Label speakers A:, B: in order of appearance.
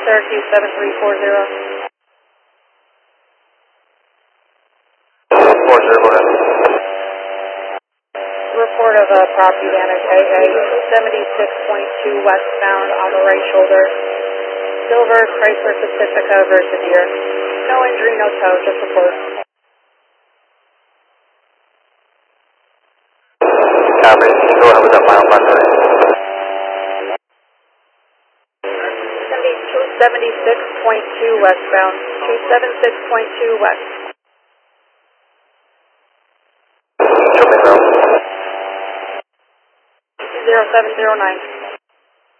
A: Syracuse 7340.
B: 40, go ahead.
A: Report of property damage, Highway 76.2 westbound on the right shoulder. Silver Chrysler Pacifica Versadier. No injury, no tow, just report.
B: Copy. Go ahead with that final contract.
A: 276.2 westbound. 276.2 west.
B: Show me, bro.
A: 0709.